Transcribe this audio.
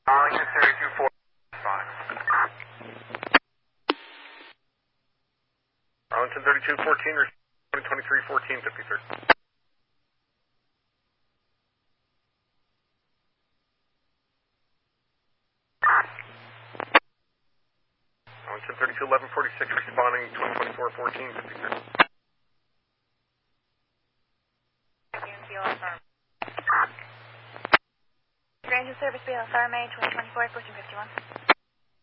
Arlington 32-4. Fine. Arlington 32-14, 23-14, 53rd. Arlington 32-11-46, responding 2024-14, 53rd. Ranger Service BLSR May 2024, pushing 51.